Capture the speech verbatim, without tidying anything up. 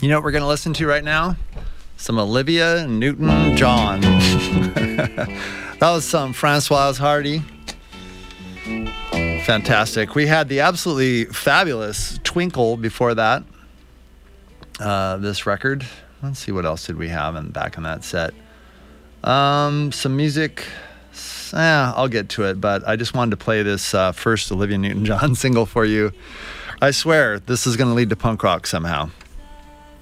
You know what we're going to listen to right now? Some Olivia Newton-John. That was some Françoise Hardy. Fantastic. We had the absolutely fabulous Twinkle before that. Uh, this record. Let's see, what else did we have in back in that set? Um, some music. Yeah, I'll get to it, but I just wanted to play this uh, first Olivia Newton-John single for you. I swear, this is going to lead to punk rock somehow.